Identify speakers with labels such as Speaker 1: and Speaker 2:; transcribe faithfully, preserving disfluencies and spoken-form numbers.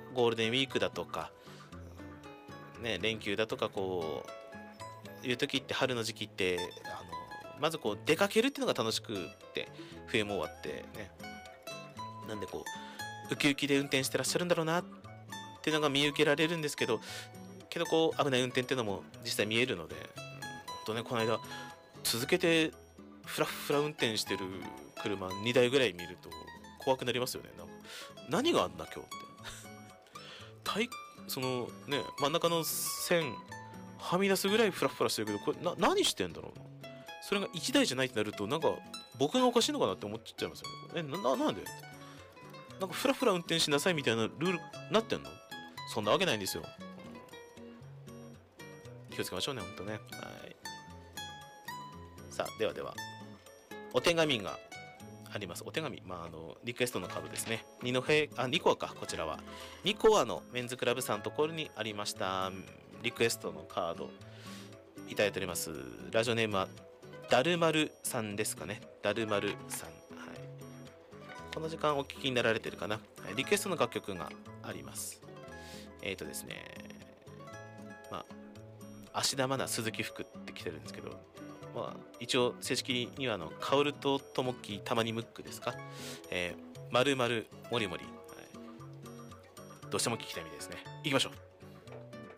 Speaker 1: ゴールデンウィークだとか、ね、連休だとかこういう時って春の時期ってあのまずこう出かけるっていうのが楽しくって冬も終わってね、なんでこうウキウキで運転してらっしゃるんだろうなっていうのが見受けられるんですけど、けどこう危ない運転っていうのも実際見えるので、うん、本当ねこの間続けてフラフラ運転してる車にだいぐらい見ると怖くなりますよね。なんか何があんだ今日って体そのね真ん中の線はみ出すぐらいフラフラしてるけど、これな何してんだろうな。それがいちだいじゃないってなるとなんか僕がおかしいのかなって思っちゃいますよね。えなななんでなんかフラフラ運転しなさいみたいなルールなってんの？そんなわけないんですよ。気をつけましょうね、ほんとね。はい。さあ、ではでは、お手紙があります。お手紙、まあ、あの、リクエストのカードですね。二戸、あ、ニコアか、こちらは。ニコアのメンズクラブさんのところにありました、リクエストのカード、いただいております。ラジオネームは、ダルマルさんですかね。ダルマルさん。はい。この時間お聞きになられてるかな。リクエストの楽曲があります。えーとですね、まあ、芦田愛菜、鈴木福って来てるんですけど、まあ、一応正式にはあの薫と友樹たまにムックですか、えー、まるまるもりもり、はい、どうしても聞きたいみたいですね。行きましょう。